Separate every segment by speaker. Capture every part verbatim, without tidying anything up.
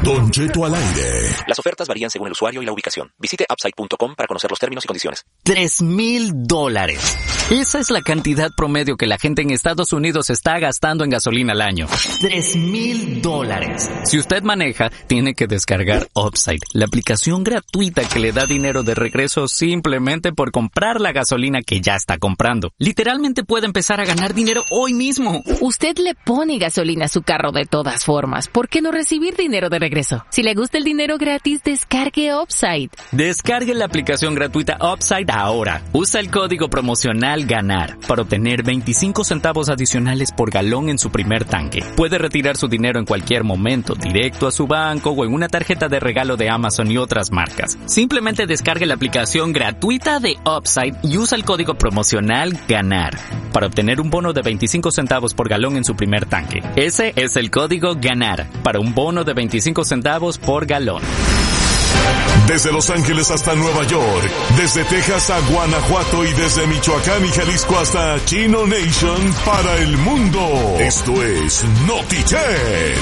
Speaker 1: Don Cheto al aire.
Speaker 2: Las ofertas varían según el usuario y la ubicación. Visite upside punto com para conocer los términos y condiciones.
Speaker 3: Tres mil dólares. Esa es la cantidad promedio que la gente en Estados Unidos está gastando en gasolina al año. Tres mil dólares. Si usted maneja, tiene que descargar Upside, la aplicación gratuita que le da dinero de regreso simplemente por comprar la gasolina que ya está comprando. Literalmente puede empezar a ganar dinero hoy mismo.
Speaker 4: Usted le pone gasolina a su carro de todas formas. ¿Por qué no recibir dinero de regreso? Si le gusta el dinero gratis, descargue Upside.
Speaker 3: Descargue la aplicación gratuita Upside ahora. Usa el código promocional GANAR para obtener veinticinco centavos adicionales por galón en su primer tanque. Puede retirar su dinero en cualquier momento, directo a su banco o en una tarjeta de regalo de Amazon y otras marcas. Simplemente descargue la aplicación gratuita de Upside y usa el código promocional GANAR para obtener un bono de veinticinco centavos por galón en su primer tanque. Ese es el código GANAR para un bono de veinticinco centavos por galón.
Speaker 1: Desde Los Ángeles hasta Nueva York, desde Texas a Guanajuato y desde Michoacán y Jalisco hasta Chino Nation para el mundo. Esto es Notichet.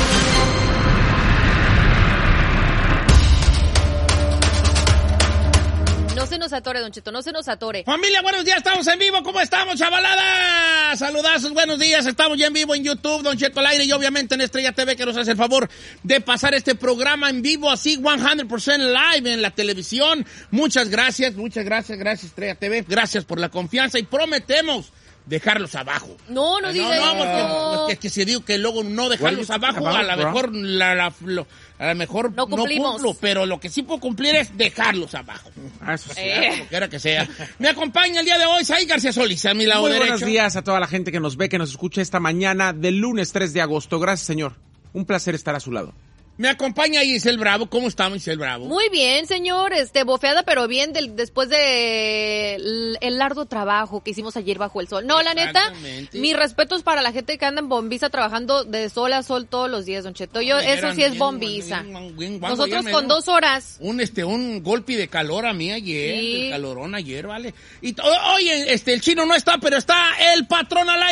Speaker 5: No se nos atore, Don Cheto, no se nos atore.
Speaker 6: Familia, buenos días, estamos en vivo. ¿Cómo estamos, chavalada? Saludazos, buenos días. Estamos ya en vivo en YouTube, Don Cheto al aire, y obviamente en Estrella T V, que nos hace el favor de pasar este programa en vivo, así, cien por ciento live en la televisión. Muchas gracias, muchas gracias, gracias, Estrella T V. Gracias por la confianza y prometemos dejarlos abajo.
Speaker 5: No, no diga
Speaker 6: No, no, porque,
Speaker 5: eso.
Speaker 6: porque es que se digo que luego no dejarlos abajo, a lo mejor, la, la, lo, a lo mejor
Speaker 5: no,
Speaker 6: no cumplo, pero lo que sí puedo cumplir es dejarlos abajo.
Speaker 7: Ah, eso sí.
Speaker 6: Eh. Como quiera que sea. Me acompaña el día de hoy Sai García Solís, a mi lado
Speaker 7: Muy
Speaker 6: derecho.
Speaker 7: buenos días a toda la gente que nos ve, que nos escucha esta mañana del lunes tres de agosto. Gracias, señor. Un placer estar a su lado.
Speaker 6: Me acompaña Giselle Bravo. ¿Cómo está, Giselle Bravo?
Speaker 5: Muy bien, señor, este, bofeada, pero bien del, después de el, el largo trabajo que hicimos ayer bajo el sol. No, la neta, mis respetos para la gente que anda en bombiza trabajando de sol a sol todos los días, Don Cheto. Yo,
Speaker 6: Ay,
Speaker 5: eso sí es bombiza.
Speaker 6: Bien, bien, bien, guango,
Speaker 5: Nosotros
Speaker 6: ya
Speaker 5: con
Speaker 6: me-
Speaker 5: dos horas.
Speaker 6: Un, este, un golpe de calor a mí ayer,
Speaker 5: Sí.
Speaker 6: el calorón ayer, ¿vale? Y, to- oye, este, el chino no está, pero está el patrón al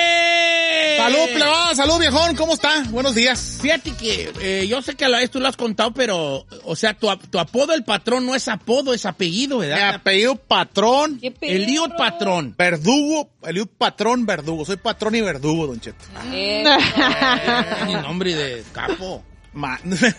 Speaker 6: aire.
Speaker 8: Salud, plebada, salud, viejón, ¿cómo está? Buenos días.
Speaker 6: Fíjate que eh, yo sé que a la vez tú lo has contado, pero, o sea, tu, ap- tu apodo, el patrón, no es apodo, es apellido,
Speaker 8: Mi
Speaker 6: ¿verdad?
Speaker 8: apellido Patrón,
Speaker 5: ¿Qué pedo?
Speaker 6: El lío patrón.
Speaker 8: Verdugo, apellido Patrón Verdugo. Soy patrón y verdugo, Don Cheto.
Speaker 5: Eh,
Speaker 6: Mi nombre de capo.
Speaker 8: Ma-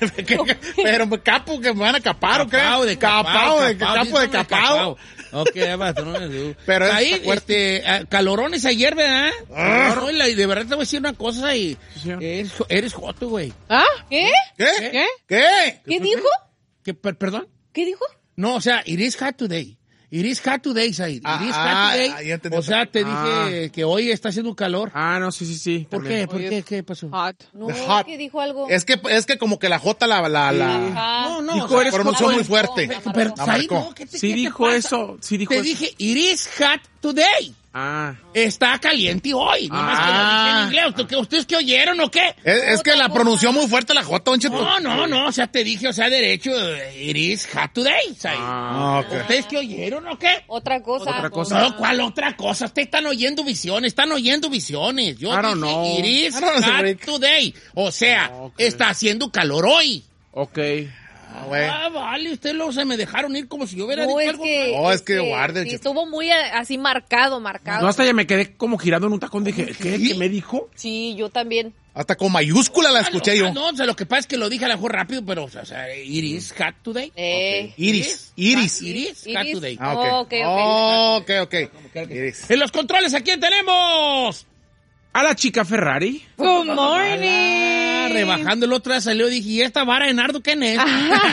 Speaker 8: Pero capo que me van a capar, ¿o qué?
Speaker 6: Capao de capao,
Speaker 8: Capao, de
Speaker 6: capao,
Speaker 8: capo de
Speaker 6: sí,
Speaker 8: capao.
Speaker 6: Ok, patrón.
Speaker 8: Pero es-
Speaker 6: ahí,
Speaker 8: está fuerte.
Speaker 6: este, ah, calorones ayer, ¿verdad?
Speaker 8: Ah.
Speaker 6: No, y la- y de verdad te voy a decir una cosa y
Speaker 7: señor.
Speaker 6: eres, eres joto, güey.
Speaker 5: ¿Ah? ¿Qué?
Speaker 8: ¿Qué?
Speaker 5: ¿Qué?
Speaker 8: ¿Qué?
Speaker 5: ¿Qué dijo?
Speaker 6: ¿Qué, per- perdón?
Speaker 5: ¿Qué dijo?
Speaker 6: No, o sea, it is hot today. It is hot today, Said. It
Speaker 8: Ah,
Speaker 6: is hot
Speaker 8: ah,
Speaker 6: today.
Speaker 8: ah, ya entendí.
Speaker 6: O sea, te
Speaker 7: Ah.
Speaker 6: dije que hoy está haciendo calor.
Speaker 7: Ah, no, sí, sí, sí.
Speaker 6: ¿Por
Speaker 7: también.
Speaker 6: qué? ¿Por qué? ¿Qué pasó?
Speaker 5: No,
Speaker 8: The hot.
Speaker 5: que dijo algo.
Speaker 8: Es que, es que como que la J la, la, la,
Speaker 5: Ajá.
Speaker 6: No, no,
Speaker 8: dijo,
Speaker 6: o sea,
Speaker 8: eres pronunció
Speaker 6: joto.
Speaker 8: muy fuerte.
Speaker 6: Pero, pero,
Speaker 8: La
Speaker 6: Said,
Speaker 8: marcó.
Speaker 6: no, ¿qué te,
Speaker 7: Sí
Speaker 6: qué te
Speaker 7: dijo
Speaker 6: pasa?
Speaker 7: eso, sí dijo
Speaker 6: Te
Speaker 7: eso.
Speaker 6: dije, it is hot today.
Speaker 7: Ah.
Speaker 6: Está caliente hoy. Nomás que lo dije en inglés. ¿Usted- qué- ¿Ustedes qué oyeron o qué?
Speaker 8: Es, es que la pronunció muy fuerte la J, Don Cheto.
Speaker 6: No, no, no. O sea, te dije, o sea, derecho, it is hot today. Said.
Speaker 7: Ah,
Speaker 8: ok.
Speaker 6: ¿Ustedes qué oyeron o qué?
Speaker 5: Otra cosa.
Speaker 7: Otra cosa.
Speaker 6: No, ¿cuál otra cosa? Ustedes están oyendo visiones, están oyendo visiones. Yo
Speaker 7: I don't
Speaker 6: dije,
Speaker 7: know.
Speaker 6: it is
Speaker 8: I don't know,
Speaker 6: hot
Speaker 8: Rick.
Speaker 6: today. O sea,
Speaker 7: Ah, ok.
Speaker 6: está haciendo calor hoy.
Speaker 7: Ok.
Speaker 8: Ah, güey.
Speaker 6: Ah, vale, ustedes luego se me dejaron ir como si yo hubiera
Speaker 5: No,
Speaker 6: dicho
Speaker 5: es
Speaker 6: algo.
Speaker 5: que,
Speaker 8: No, es que
Speaker 5: este,
Speaker 8: guarden,
Speaker 5: sí,
Speaker 8: Cheto.
Speaker 5: estuvo muy eh, así marcado, marcado.
Speaker 7: No, hasta ya me quedé como girando en un tacón. Dije, ¿qué? ¿Qué me dijo?
Speaker 5: Sí, yo también.
Speaker 8: Hasta con mayúscula la escuché
Speaker 6: Ah,
Speaker 8: yo.
Speaker 6: no, no, o sea, lo que pasa es que lo dije a lo mejor rápido, pero, o sea, it is hot today.
Speaker 5: Eh.
Speaker 8: Iris, Iris.
Speaker 6: It is hot
Speaker 5: Iris.
Speaker 6: today.
Speaker 8: Ah,
Speaker 5: Oh,
Speaker 8: ok.
Speaker 5: ok,
Speaker 8: ok, ok. Iris.
Speaker 6: En los controles, ¿a quién tenemos?
Speaker 7: A la chica Ferrari.
Speaker 5: Good
Speaker 6: Ah,
Speaker 5: morning.
Speaker 6: rebajando el otro día salió, dije, ¿y esta vara de Nardo quién es?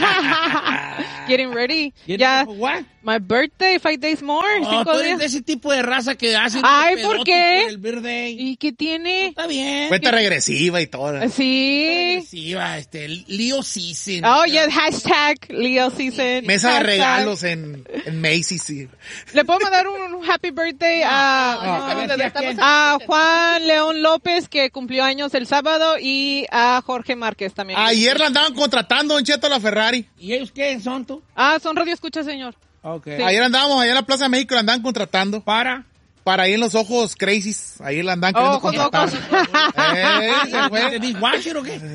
Speaker 9: Getting ready.
Speaker 6: ¿Quién
Speaker 9: Ya,
Speaker 6: es? What?
Speaker 9: my birthday, five days more,
Speaker 6: Oh,
Speaker 9: cinco
Speaker 6: tú eres
Speaker 9: días.
Speaker 6: de ese tipo de raza que hace
Speaker 9: Ay,
Speaker 6: un
Speaker 9: ¿por
Speaker 6: pedote
Speaker 9: qué?
Speaker 6: por el birthday.
Speaker 9: ¿Y qué tiene?
Speaker 6: Está bien.
Speaker 8: Cuenta regresiva y todo.
Speaker 9: Sí.
Speaker 6: Sí, va, este, Leo Season.
Speaker 9: Oh, yes, hashtag Leo season.
Speaker 8: Mesa de
Speaker 9: Hashtag.
Speaker 8: regalos en, en Macy's. Sí.
Speaker 9: ¿Le puedo mandar un happy birthday a,
Speaker 6: a ver, ¿sí a quién?
Speaker 9: a Juan León López, que cumplió años el sábado, y a Jorge Márquez también?
Speaker 8: Ayer la andaban contratando, Don Cheto, la Ferrari.
Speaker 6: ¿Y ellos qué son tú?
Speaker 9: Ah, son radio escucha, señor.
Speaker 6: Ok.
Speaker 9: Sí.
Speaker 8: Ayer andábamos allá en la Plaza de México, la andaban contratando
Speaker 6: Para.
Speaker 8: para ahí en los ojos crazies, ahí la andan queriendo
Speaker 9: Ojos
Speaker 8: contratar.
Speaker 6: ¿Eh? ¿Se fue? ¿De dishwasher o qué?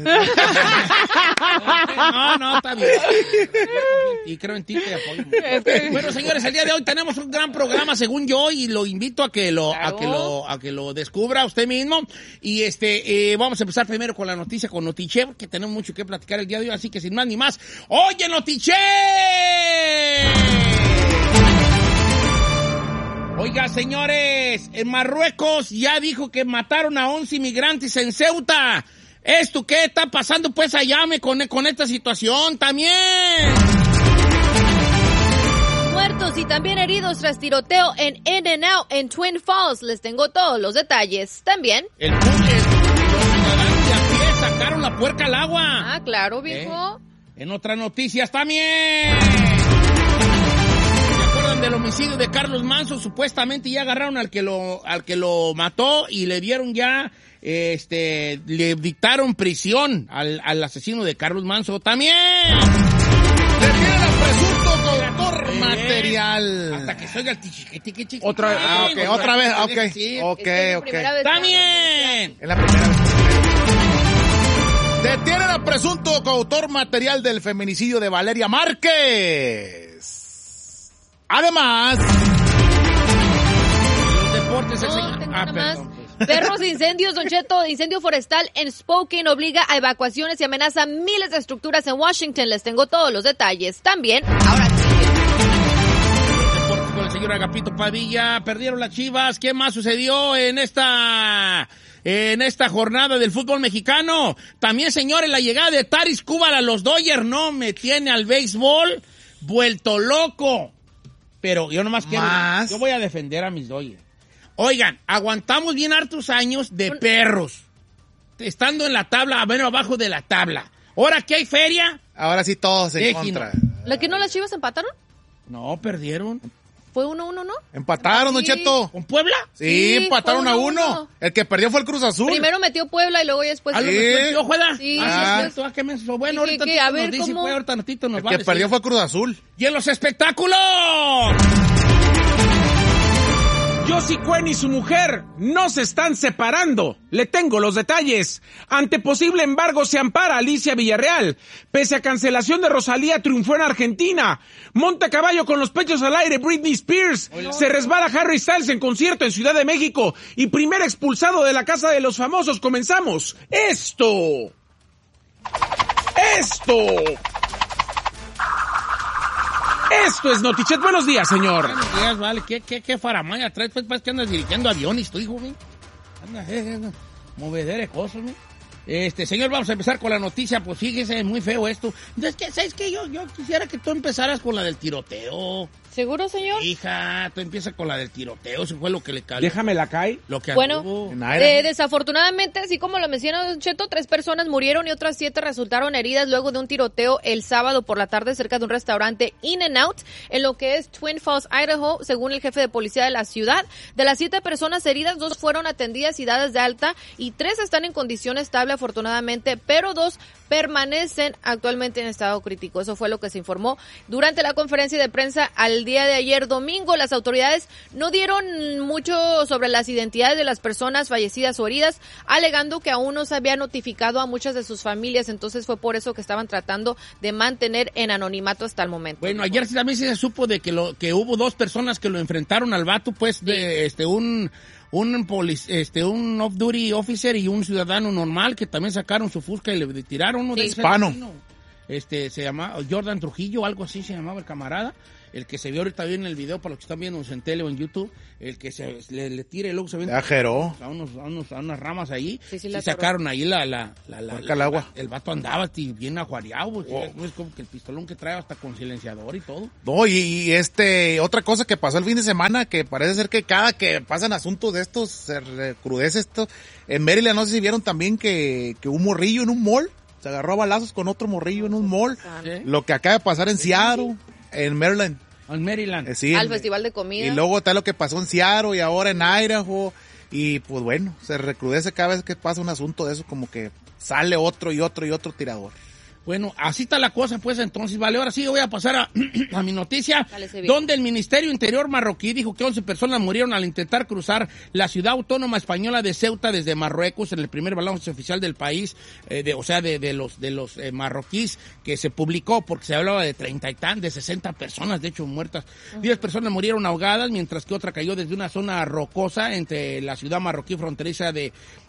Speaker 6: No, no, está bien. Y creo en ti, te apoyo. Bueno, señores, el día de hoy tenemos un gran programa, según yo, y lo invito a que lo, a que lo, a que lo descubra usted mismo. Y este, eh, vamos a empezar primero con la noticia, con Notiche, porque tenemos mucho que platicar el día de hoy, así que sin más ni más, ¡oye, Notiche! Oiga, señores, en Marruecos ya dijo que mataron a once inmigrantes en Ceuta. ¿Esto qué está pasando pues allá me, con, con esta situación también?
Speaker 5: Muertos y también heridos tras tiroteo en In-N-Out en Twin Falls. Les tengo todos los detalles. También.
Speaker 6: El público, los ciudadanos de a pie sacaron la puerca al agua.
Speaker 5: Ah, claro, viejo.
Speaker 6: Eh, en otras noticias también. Del homicidio de Carlos Manzo, supuestamente ya agarraron al que lo al que lo mató y le dieron ya, este, le dictaron prisión al, al asesino de Carlos Manzo también.
Speaker 8: Detienen al presunto coautor eh, material.
Speaker 6: Hasta que soy el tichiquitiquichi.
Speaker 8: Otra vez, ah, okay, otra vez, ok,
Speaker 6: sí,
Speaker 8: ok, ok.
Speaker 6: También.
Speaker 8: Es la primera vez. Detienen al presunto coautor material del feminicidio de Valeria Márquez. Además,
Speaker 6: los deportes, el
Speaker 5: no,
Speaker 6: señor...
Speaker 5: tengo
Speaker 6: Ah,
Speaker 5: nada
Speaker 6: perdón,
Speaker 5: más.
Speaker 6: pues.
Speaker 5: Perros de incendios, Don Cheto, incendio forestal en Spokane obliga a evacuaciones y amenaza miles de estructuras en Washington. Les tengo todos los detalles. También, ahora sí.
Speaker 6: Los deportes con el señor Agapito Padilla. Perdieron las Chivas. ¿Qué más sucedió en esta... en esta jornada del fútbol mexicano? También, señores, la llegada de Taris Cúbal a los Dodgers no me tiene al béisbol vuelto loco. Pero yo nomás quiero...
Speaker 8: ¿Más?
Speaker 6: Yo voy a defender a mis Dodgers. Oigan, aguantamos bien hartos años de perros. Estando en la tabla, bueno, abajo de la tabla. Ahora que hay feria...
Speaker 8: Ahora sí todos en
Speaker 6: Déjenos.
Speaker 8: contra.
Speaker 5: ¿La que no las Chivas empataron?
Speaker 6: No, perdieron.
Speaker 5: Fue uno uno, ¿no?
Speaker 8: Empataron, Don
Speaker 5: Sí.
Speaker 8: Cheto.
Speaker 6: ¿Con Puebla?
Speaker 8: Sí,
Speaker 5: Sí,
Speaker 8: empataron
Speaker 5: fue
Speaker 8: a
Speaker 5: uno,
Speaker 8: uno.
Speaker 5: uno.
Speaker 8: El que perdió fue el Cruz Azul.
Speaker 5: Primero metió Puebla y luego ya después...
Speaker 6: ¿Ah, lo
Speaker 8: Sí.
Speaker 6: metió yo, Jueda?
Speaker 5: Sí.
Speaker 6: Ah,
Speaker 8: Ah.
Speaker 6: sí, es cierto. Ah, qué menso. Bueno,
Speaker 5: ¿Qué,
Speaker 6: ahorita
Speaker 5: qué?
Speaker 6: Tito
Speaker 5: A
Speaker 6: nos
Speaker 5: ver,
Speaker 6: dice,
Speaker 5: ¿cómo?
Speaker 6: pues, ahorita Tito nos
Speaker 8: El
Speaker 6: va a
Speaker 8: que
Speaker 6: decir.
Speaker 8: perdió fue Cruz Azul.
Speaker 6: ¡Y en los espectáculos!
Speaker 7: Josie Cuen y su mujer no se están separando. Le tengo los detalles. Ante posible embargo se ampara Alicia Villarreal. Pese a cancelación de Rosalía, triunfó en Argentina. Monta a caballo con los pechos al aire Britney Spears. Se resbala Harry Styles en concierto en Ciudad de México. Y primer expulsado de la Casa de los Famosos. Comenzamos. Esto. Esto. Esto es Notichet. Buenos días, señor.
Speaker 6: Buenos días, vale. ¿Qué, qué, qué faramaya traes? Pues, pues que andas dirigiendo aviones, tu hijo, güey. Andas, eh, eh, movedere cosas, güey. Este, señor, vamos a empezar con la noticia. Pues fíjese, es muy feo esto. Entonces, ¿qué? ¿Sabes qué? Yo, yo quisiera que tú empezaras con la del tiroteo.
Speaker 5: ¿Seguro, señor?
Speaker 6: Hija, tú empiezas con la del tiroteo. Eso fue lo que le cayó.
Speaker 7: Déjame la cae.
Speaker 6: Lo que
Speaker 5: Bueno,
Speaker 6: anduvo.
Speaker 8: En Idaho.
Speaker 5: eh, desafortunadamente, así como lo menciona Don Cheto, tres personas murieron y otras siete resultaron heridas luego de un tiroteo el sábado por la tarde cerca de un restaurante In-N-Out en lo que es Twin Falls, Idaho, según el jefe de policía de la ciudad. De las siete personas heridas, dos fueron atendidas y dadas de alta y tres están en condición estable afortunadamente, pero dos permanecen actualmente en estado crítico. Eso fue lo que se informó durante la conferencia de prensa al día de ayer domingo. Las autoridades no dieron mucho sobre las identidades de las personas fallecidas o heridas, alegando que aún no se había notificado a muchas de sus familias, entonces fue por eso que estaban tratando de mantener en anonimato hasta el momento.
Speaker 6: Bueno, ayer sí también se supo de que lo que hubo dos personas que lo enfrentaron al vato, pues, de este un un polic, este un off-duty officer y un ciudadano normal que también sacaron su fusca y le tiraron uno de esos.
Speaker 8: Hispano.
Speaker 6: Este se llama Jordan Trujillo, algo así se llamaba el camarada. El que se vio ahorita bien en el video, para los que están viendo en tele o en YouTube, el que se le, le tira y luego se ven
Speaker 8: Ajeró.
Speaker 6: a, unos, a, unos, a unas ramas ahí,
Speaker 5: Sí, sí,
Speaker 6: y
Speaker 5: la
Speaker 6: sacaron ahí la, la, la, la,
Speaker 8: Marca el agua.
Speaker 6: el vato andaba tí, bien ajuareado, porque
Speaker 8: Oh.
Speaker 6: es como que el pistolón que trae hasta con silenciador y todo.
Speaker 8: No, y, y este, otra cosa que pasó el fin de semana, que parece ser que cada que pasan asuntos de estos, se recrudece esto. En Maryland, no sé si vieron también que, que un morrillo en un mall, se agarró a balazos con otro morrillo en un mall.
Speaker 6: ¿Sí?
Speaker 8: Lo que acaba de pasar en Seattle, en Maryland.
Speaker 6: En Maryland.
Speaker 8: Eh, sí,
Speaker 5: Al
Speaker 8: en-
Speaker 5: festival de comida.
Speaker 8: Y luego está lo que pasó en Seattle y ahora en Idaho. Y pues bueno, se recrudece cada vez que pasa un asunto de eso, como que sale otro y otro y otro tirador.
Speaker 6: Bueno, así está la cosa, pues, entonces, vale. Ahora sí, voy a pasar a, a mi noticia,
Speaker 5: Dale,
Speaker 6: donde el Ministerio Interior marroquí dijo que once personas murieron al intentar cruzar la ciudad autónoma española de Ceuta desde Marruecos en el primer balance oficial del país, eh, de, o sea, de, de los de los eh, marroquíes que se publicó, porque se hablaba de treinta y tan, de sesenta personas, de hecho, muertas. Diez uh-huh. personas murieron ahogadas, mientras que otra cayó desde una zona rocosa entre la ciudad marroquí fronteriza de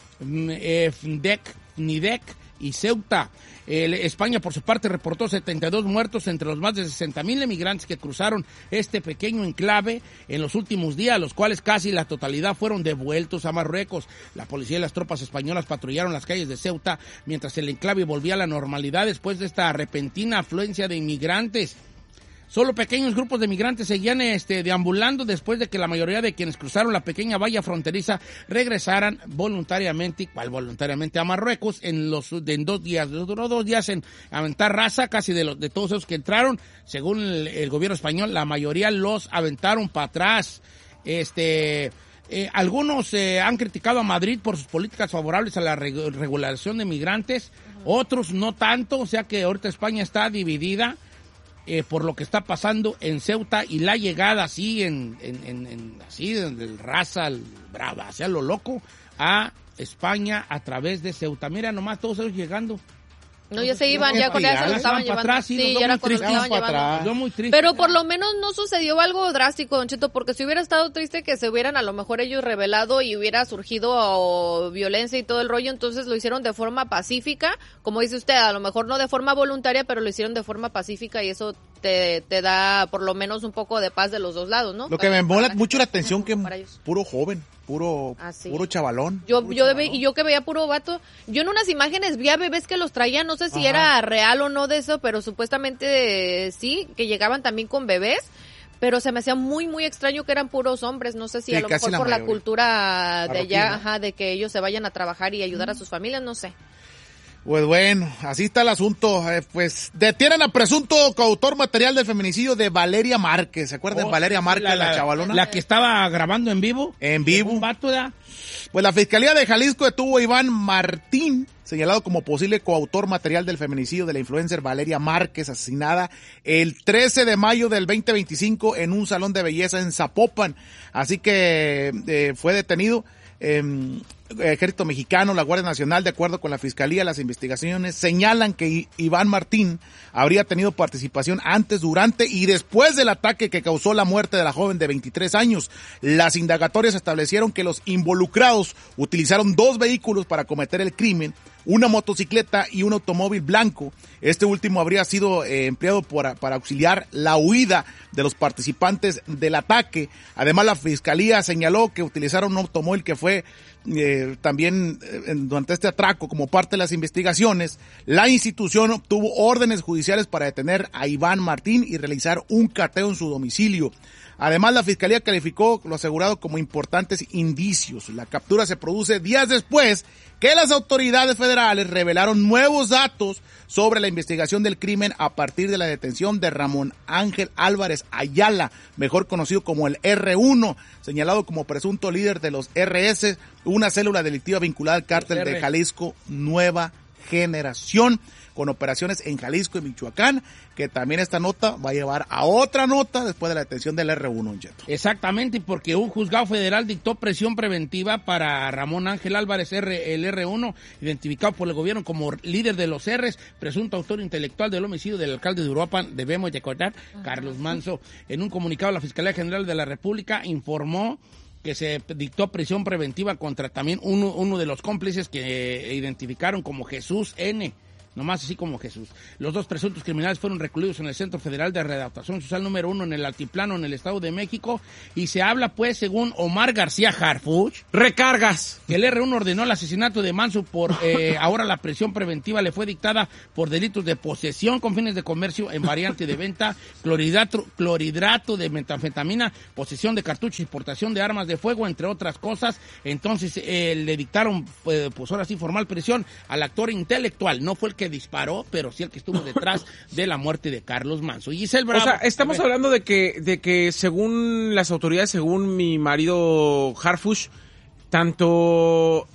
Speaker 6: eh, Fndek, Nidek y Ceuta. El, España, por su parte, reportó setenta y dos muertos entre los más de sesenta mil emigrantes que cruzaron este pequeño enclave en los últimos días, los cuales casi la totalidad fueron devueltos a Marruecos. La policía y las tropas españolas patrullaron las calles de Ceuta mientras el enclave volvía a la normalidad después de esta repentina afluencia de inmigrantes. Solo pequeños grupos de migrantes seguían este, deambulando después de que la mayoría de quienes cruzaron la pequeña valla fronteriza regresaran voluntariamente, ¿cuál voluntariamente? A Marruecos en los en dos días. Duró dos días en aventar raza, casi de, los, de todos esos que entraron. Según el, el gobierno español, la mayoría los aventaron para atrás. Este... Eh, algunos eh, han criticado a Madrid por sus políticas favorables a la reg- regulación de migrantes, uh-huh. otros no tanto, o sea que ahorita España está dividida. Eh, por lo que está pasando en Ceuta y la llegada así en, en, en, en así del raza el brava, hacia lo loco a España a través de Ceuta. Mira nomás todos ellos llegando.
Speaker 5: No, ya se iban, ya con eso se lo estaban llevando.
Speaker 6: Atrás, sí,
Speaker 5: sí, ya era cuando lo estaban llevando.
Speaker 6: Muy triste.
Speaker 5: Pero por lo menos no sucedió algo drástico, Don Cheto, porque si hubiera estado triste que se hubieran a lo mejor ellos revelado y hubiera surgido oh, violencia y todo el rollo, entonces lo hicieron de forma pacífica, como dice usted, a lo mejor no de forma voluntaria, pero lo hicieron de forma pacífica y eso te, te da por lo menos un poco de paz de los dos lados, ¿no?
Speaker 8: Lo que me mola mucho la atención que puro joven. Puro, ah, sí. puro chavalón.
Speaker 5: Yo,
Speaker 8: puro
Speaker 5: yo,
Speaker 8: chavalón.
Speaker 5: y yo que veía puro vato, yo en unas imágenes vi a bebés que los traían, no sé si
Speaker 8: Ajá.
Speaker 5: era real o no de eso, pero supuestamente eh, sí, que llegaban también con bebés, pero se me hacía muy, muy extraño que eran puros hombres, no sé si sí, a lo mejor la por mayoría. La cultura de allá, ajá, de que ellos se vayan a trabajar y ayudar mm. a sus familias, no sé.
Speaker 8: Pues bueno, así está el asunto. Eh, pues detienen a presunto coautor material del feminicidio de Valeria Márquez. ¿Se acuerdan oh, de Valeria Márquez, la, la, la chavalona?
Speaker 6: La que estaba grabando en vivo.
Speaker 8: En vivo.
Speaker 6: Un vato, ¿ya?
Speaker 8: Pues la Fiscalía de Jalisco detuvo a Iván Martín, señalado como posible coautor material del feminicidio de la influencer Valeria Márquez, asesinada el trece de mayo del veinte veinticinco en un salón de belleza en Zapopan. Así que eh, fue detenido. Eh, Ejército Mexicano, la Guardia Nacional, de acuerdo con la Fiscalía, las investigaciones señalan que Iván Martín habría tenido participación antes, durante y después del ataque que causó la muerte de la joven de veintitrés años. Las indagatorias establecieron que los involucrados utilizaron dos vehículos para cometer el crimen, una motocicleta y un automóvil blanco. Este último habría sido eh, empleado por, para auxiliar la huida de los participantes del ataque. Además, la Fiscalía señaló que utilizaron un automóvil que fue eh, también eh, durante este atraco como parte de las investigaciones. La institución obtuvo órdenes judiciales para detener a Iván Martín y realizar un cateo en su domicilio. Además, la Fiscalía calificó lo asegurado como importantes indicios. La captura se produce días después que las autoridades federales revelaron nuevos datos sobre la investigación del crimen a partir de la detención de Ramón Ángel Álvarez Ayala, mejor conocido como el erre uno, señalado como presunto líder de los erre ese, una célula delictiva vinculada al cártel de Jalisco Nueva Generación, con operaciones en Jalisco y Michoacán, que también esta nota va a llevar a otra nota después de la detención del erre uno, Cheto.
Speaker 6: Exactamente, porque un juzgado federal dictó presión preventiva para Ramón Ángel Álvarez, R, el erre uno, identificado por el gobierno como líder de los R's, presunto autor intelectual del homicidio del alcalde de Uruapan, debemos recordar, Carlos Manzo. En un comunicado, la Fiscalía General de la República informó que se dictó prisión preventiva contra también uno, uno de los cómplices que identificaron como Jesús N., nomás así como Jesús. Los dos presuntos criminales fueron recluidos en el Centro Federal de Readaptación Social número uno en el Altiplano, en el Estado de México, y se habla, pues, según Omar García Harfuch,
Speaker 7: recargas,
Speaker 6: que el erre uno ordenó el asesinato de Manso por, eh, ahora la prisión preventiva le fue dictada por delitos de posesión con fines de comercio en variante de venta, clorhidrato, clorhidrato de metanfetamina, posesión de cartuchos y portación de armas de fuego, entre otras cosas. Entonces, eh, le dictaron, eh, pues ahora sí, formal prisión al actor intelectual. No fue el que disparó, pero sí el que estuvo detrás de la muerte de Carlos Manzo. Y Giselle Bravo.
Speaker 7: O sea, estamos hablando de que, de que según las autoridades, según mi marido Harfuch, tanto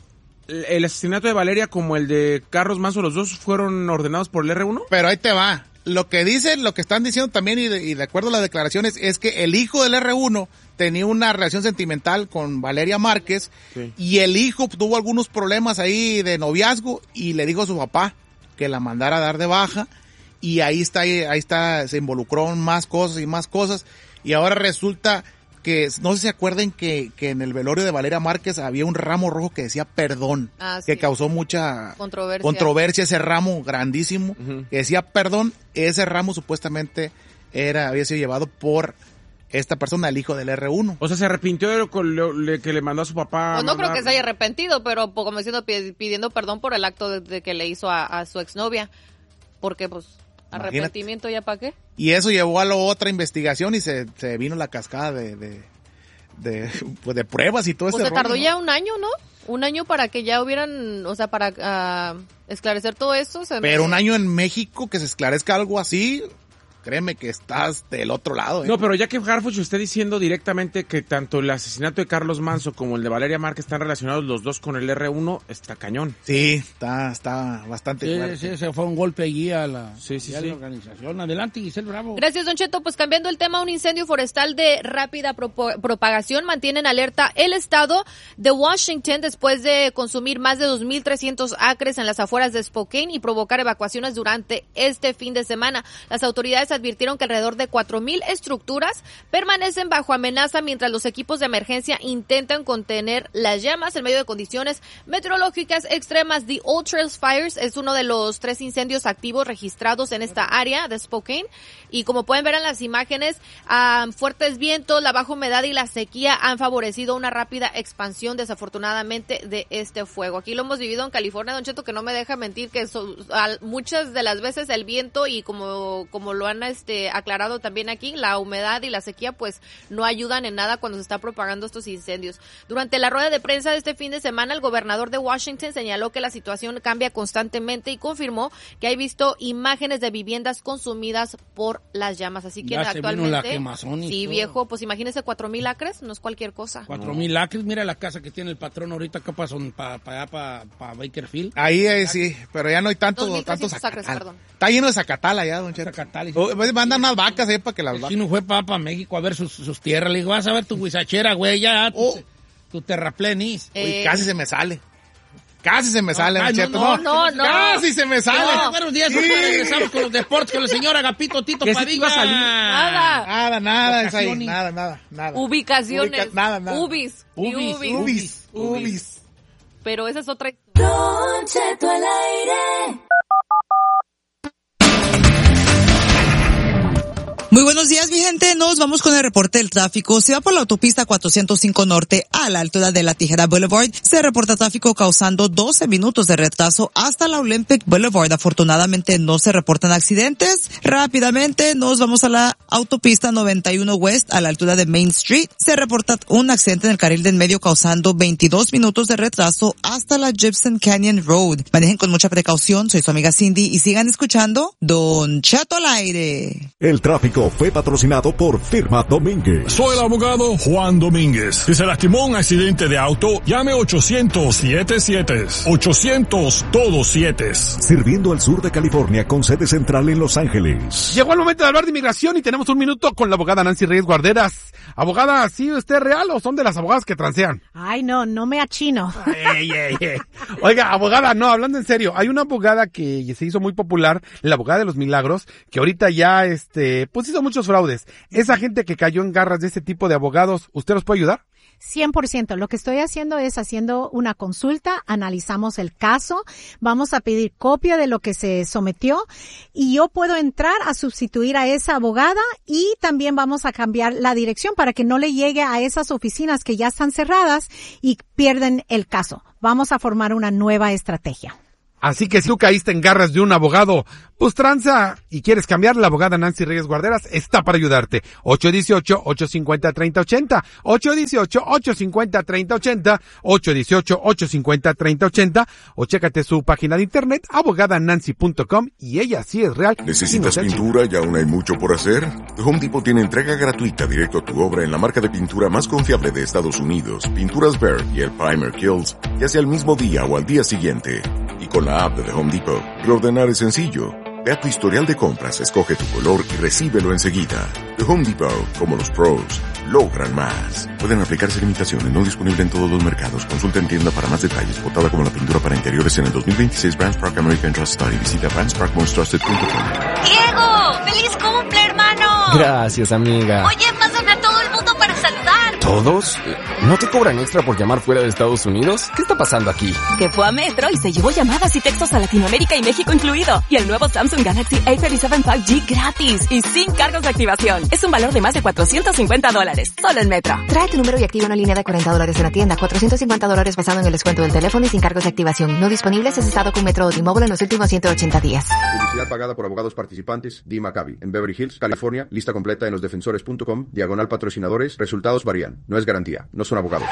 Speaker 7: el asesinato de Valeria como el de Carlos Manso, los dos fueron ordenados por el erre uno?
Speaker 8: Pero ahí te va. Lo que dicen, lo que están diciendo también, y de, y de acuerdo a las declaraciones, es que el hijo del erre uno tenía una relación sentimental con Valeria Márquez, sí. Y el hijo tuvo algunos problemas ahí de noviazgo y le dijo a su papá que la mandara a dar de baja, y ahí está, ahí está, se involucró en más cosas y más cosas, y ahora resulta que, no sé si se acuerden que, que en el velorio de Valeria Márquez había un ramo rojo que decía perdón,
Speaker 5: ah,
Speaker 8: que
Speaker 5: sí.
Speaker 8: causó mucha
Speaker 5: controversia,
Speaker 8: controversia ese ramo grandísimo, uh-huh. que decía perdón. Ese ramo supuestamente era, había sido llevado por esta persona, el hijo del erre uno.
Speaker 7: O sea, se arrepintió de lo, lo, lo que le mandó a su papá.
Speaker 5: Pues no
Speaker 7: mandar...
Speaker 5: creo que se haya arrepentido, pero como diciendo, pidiendo perdón por el acto de, de que le hizo a, a su exnovia, porque pues arrepentimiento. Imagínate. ¿Ya para qué?
Speaker 8: Y eso llevó a la otra investigación y se, se vino la cascada de, de, de, pues de pruebas y todo
Speaker 5: pues
Speaker 8: ese
Speaker 5: se tardó
Speaker 8: rollo, ¿no?
Speaker 5: Ya un año, ¿no? Un año para que ya hubieran, o sea, para uh, esclarecer todo esto. Se
Speaker 8: Pero
Speaker 5: me...
Speaker 8: un año en México que se esclarezca algo así, créeme que estás del otro lado. ¿eh?
Speaker 7: No, pero ya que Harfuch esté diciendo directamente que tanto el asesinato de Carlos Manso como el de Valeria Márquez están relacionados los dos con el erre uno, está cañón.
Speaker 8: Sí, está, está bastante
Speaker 6: sí,
Speaker 8: fuerte.
Speaker 6: Sí, ese fue un golpe allí a la,
Speaker 7: sí, sí,
Speaker 6: a
Speaker 7: sí.
Speaker 6: la organización. Adelante, Giselle Bravo.
Speaker 5: Gracias, Don Cheto. Pues cambiando el tema, un incendio forestal de rápida propo- propagación mantiene en alerta el estado de Washington después de consumir más de dos mil trescientos acres en las afueras de Spokane y provocar evacuaciones durante este fin de semana. Las autoridades advirtieron que alrededor de cuatro mil estructuras permanecen bajo amenaza mientras los equipos de emergencia intentan contener las llamas en medio de condiciones meteorológicas extremas. The Old Trails Fires es uno de los tres incendios activos registrados en esta área de Spokane y como pueden ver en las imágenes, um, fuertes vientos, la baja humedad y la sequía han favorecido una rápida expansión desafortunadamente de este fuego. Aquí lo hemos vivido en California, Don Cheto, que no me deja mentir que so, a, muchas de las veces el viento y como, como lo han este aclarado también aquí, la humedad y la sequía pues no ayudan en nada cuando se está propagando estos incendios. Durante la rueda de prensa de este fin de semana, el gobernador de Washington señaló que la situación cambia constantemente y confirmó que ha visto imágenes de viviendas consumidas por las llamas. Así que
Speaker 6: ya
Speaker 5: actualmente,
Speaker 6: la quemazón y
Speaker 5: sí,
Speaker 6: todo.
Speaker 5: Viejo, pues imagínese cuatro mil acres, no es cualquier cosa.
Speaker 6: Cuatro mil no. acres, mira la casa que tiene el patrón ahorita acá para pa, pa allá para pa Bakerfield.
Speaker 8: Ahí, ahí sí, pero ya no hay tanto, tanto
Speaker 5: acres, perdón.
Speaker 8: Está lleno de zacatal allá, Don Cheto.
Speaker 6: Zacatal.
Speaker 8: Oh, mandan unas vacas ahí para que las vacas.
Speaker 6: Si no fue para pa México a ver sus, sus tierras, le digo, vas a ver tu guisachera, güey, ya, tu, oh. tu terraplenis.
Speaker 8: Eh. Uy, casi se me sale. Casi se me no, sale,
Speaker 5: ay,
Speaker 8: Don Cheto.
Speaker 5: No, no, no.
Speaker 8: Casi se me sale.
Speaker 6: No. Buenos días, sí. Regresamos con los deportes con el señor Agapito Tito Padilla.
Speaker 5: Nada.
Speaker 8: Nada, nada, es ahí. Nada, nada, nada.
Speaker 5: Ubicaciones.
Speaker 8: Ubica nada, nada.
Speaker 5: Ubis.
Speaker 8: Ubis.
Speaker 5: Ubis.
Speaker 8: Ubis. Ubis. Ubis.
Speaker 5: Pero esa es otra.
Speaker 10: Don Cheto al aire.
Speaker 11: Muy buenos días, mi gente. Nos vamos con el reporte del tráfico. Se va por la autopista cuatrocientos cinco Norte a la altura de la Tijera Boulevard. Se reporta tráfico causando doce minutos de retraso hasta la Olympic Boulevard. Afortunadamente no se reportan accidentes. Rápidamente nos vamos a la autopista noventa y uno West a la altura de Main Street. Se reporta un accidente en el carril de en medio causando veintidós minutos de retraso hasta la Gibson Canyon Road. Manejen con mucha precaución. Soy su amiga Cindy y sigan escuchando Don Cheto al aire.
Speaker 1: El tráfico fue patrocinado por Firma Domínguez.
Speaker 12: Soy el abogado Juan Domínguez. Si se lastimó en un accidente de auto, llame ochocientos siete siete. ochocientos todos siete.
Speaker 1: Sirviendo al sur de California con sede central en Los Ángeles.
Speaker 7: Llegó el momento de hablar de inmigración y tenemos un minuto con la abogada Nancy Reyes Guarderas. Abogada, ¿sí usted es real o son de las abogadas que transean?
Speaker 13: Ay, no, no me achino.
Speaker 7: Ey, ey, ey. Oiga, abogada, no, hablando en serio, hay una abogada que se hizo muy popular, la abogada de los milagros, que ahorita ya, este, pues hizo muchos fraudes. Esa gente que cayó en garras de este tipo de abogados, ¿usted los puede ayudar?
Speaker 13: cien por ciento. Lo que estoy haciendo es haciendo una consulta, analizamos el caso, vamos a pedir copia de lo que se sometió y yo puedo entrar a sustituir a esa abogada y también vamos a cambiar la dirección para que no le llegue a esas oficinas que ya están cerradas y pierden el caso. Vamos a formar una nueva estrategia.
Speaker 14: Así que si tú caíste en garras de un abogado, pues tranza, y quieres cambiar, la abogada Nancy Reyes Guarderas está para ayudarte. ocho uno ocho, ocho cinco cero, tres cero ocho cero, ocho uno ocho, ocho cinco cero, tres cero ocho cero, ocho uno ocho, ocho cinco cero, tres cero ocho cero, o chécate su página de internet, abogada nancy punto com, y ella sí es real.
Speaker 15: ¿Necesitas pintura y aún hay mucho por hacer? The Home Depot tiene entrega gratuita directo a tu obra en la marca de pintura más confiable de Estados Unidos, Pinturas Behr y el Primer Kills, ya sea el mismo día o al día siguiente. Y con la app de The Home Depot, reordenar es sencillo. Ve a tu historial de compras, escoge tu color y recíbelo enseguida. The Home Depot, como los pros, logran más. Pueden aplicarse limitaciones, no disponible en todos los mercados. Consulta en tienda para más detalles. Votada como la pintura para interiores en el dos mil veintiséis Brands Park American Trust Study. Visita brands park most trusted punto com.
Speaker 16: ¡Diego! ¡Feliz cumple, hermano!
Speaker 17: Gracias, amiga.
Speaker 16: Oye, pasan a todo el mundo para saludar.
Speaker 17: ¿Todos? ¿No te cobran extra por llamar fuera de Estados Unidos? ¿Qué está pasando aquí?
Speaker 18: Que fue a Metro y se llevó llamadas y textos a Latinoamérica y México incluido. Y el nuevo Samsung Galaxy A treinta y siete cinco G gratis y sin cargos de activación. Es un valor de más de cuatrocientos cincuenta dólares. Solo en Metro.
Speaker 19: Trae tu número y activa una línea de cuarenta dólares en la tienda. cuatrocientos cincuenta dólares basado en el descuento del teléfono y sin cargos de activación. No disponible si has estado con Metro o T-Mobile en los últimos ciento ochenta días.
Speaker 20: Publicidad pagada por abogados participantes. D. Maccabi. En Beverly Hills, California. Lista completa en los defensores punto com. Diagonal patrocinadores. Resultados varían. No es garantía. No son abogados.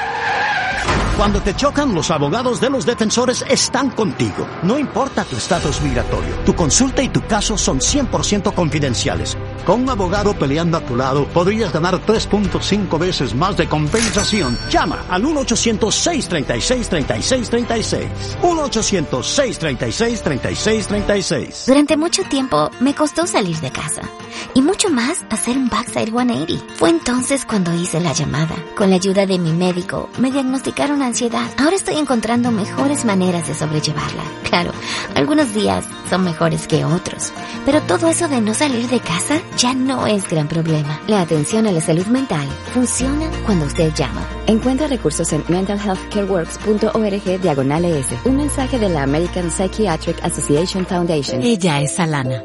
Speaker 21: Cuando te chocan, los abogados de los defensores están contigo. No importa tu estatus migratorio. Tu consulta y tu caso son cien por ciento confidenciales. Con un abogado peleando a tu lado, podrías ganar tres punto cinco veces más de compensación. Llama al uno ochocientos, seis treinta y seis, treinta y seis treinta y seis. uno ochocientos, seis treinta y seis, treinta y seis treinta y seis.
Speaker 22: Durante mucho tiempo me costó salir de casa. Y mucho más hacer un backside ciento ochenta. Fue entonces cuando hice la llamada. Con la ayuda de mi médico, me diagnosticaron ansiedad. Ahora estoy encontrando mejores maneras de sobrellevarla. Claro, algunos días son mejores que otros. Pero todo eso de no salir de casa ya no es gran problema. La atención a la salud mental funciona cuando usted llama.
Speaker 23: Encuentra recursos en mental health care works punto org diagonal es. Un mensaje de la American Psychiatric Association Foundation.
Speaker 24: Ella es Alana.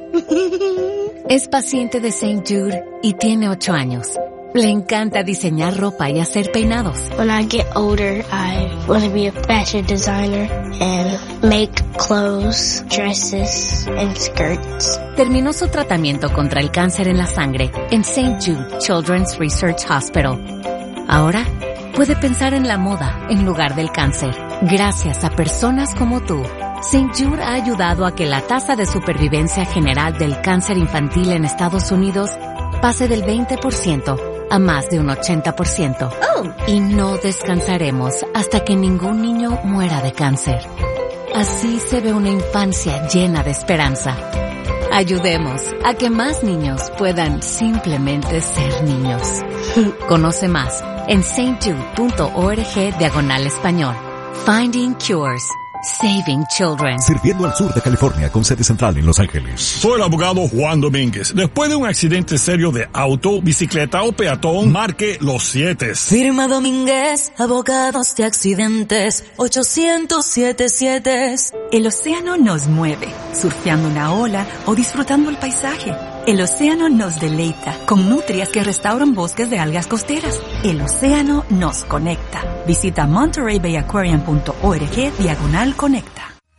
Speaker 24: Es paciente de Saint Jude y tiene ocho años. Le encanta diseñar ropa y hacer peinados.
Speaker 25: When I get older, I want to be a fashion designer and make clothes, dresses, and skirts.
Speaker 24: Terminó su tratamiento contra el cáncer en la sangre en Saint Jude Children's Research Hospital. Ahora puede pensar en la moda en lugar del cáncer. Gracias a personas como tú, Saint Jude ha ayudado a que la tasa de supervivencia general del cáncer infantil en Estados Unidos pase del veinte por ciento a más de un ochenta por ciento.
Speaker 22: Oh.
Speaker 24: Y no descansaremos hasta que ningún niño muera de cáncer. Así se ve una infancia llena de esperanza. Ayudemos a que más niños puedan simplemente ser niños. Conoce más en saintjude.org diagonal español. Finding Cures. Saving Children.
Speaker 26: Sirviendo al sur de California con sede central en Los Ángeles.
Speaker 12: Soy el abogado Juan Domínguez. Después de un accidente serio de auto, bicicleta o peatón, marque los siete.
Speaker 27: Firma Domínguez, abogados de accidentes, ochocientos siete siete.
Speaker 28: El océano nos mueve, surfeando una ola o disfrutando el paisaje. El océano nos deleita con nutrias que restauran bosques de algas costeras. El océano nos conecta. Visita monterey bay aquarium punto org diagonal conecta.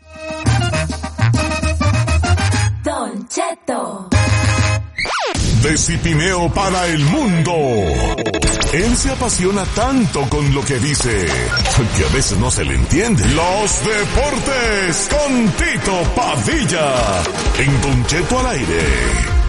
Speaker 10: Don Cheto.
Speaker 1: De Cipineo para el mundo. Él se apasiona tanto con lo que dice que a veces no se le entiende. Los deportes con Tito Padilla en Don Cheto al aire.